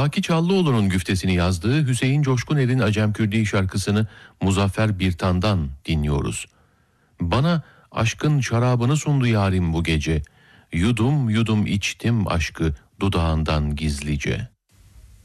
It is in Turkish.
Baki Çallıoğlu'nun güftesini yazdığı Hüseyin Coşkuner'in Acemkürdi şarkısını Muzaffer Birtan'dan dinliyoruz. Bana aşkın şarabını sundu yarim bu gece. Yudum yudum içtim aşkı dudağından gizlice.